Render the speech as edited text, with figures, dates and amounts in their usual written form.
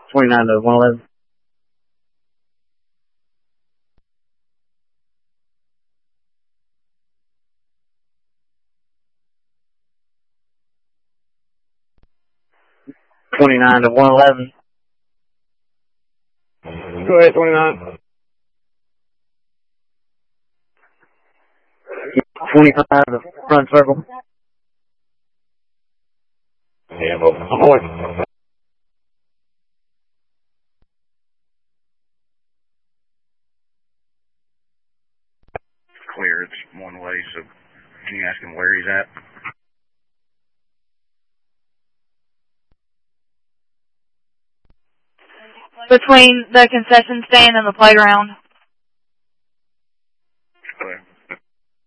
29 to 111. $29 to 111. Go ahead, 29. 25 to front circle. Yeah, I'm open. Clear, it's one way, so can you ask him where he's at? Between the concession stand and the playground.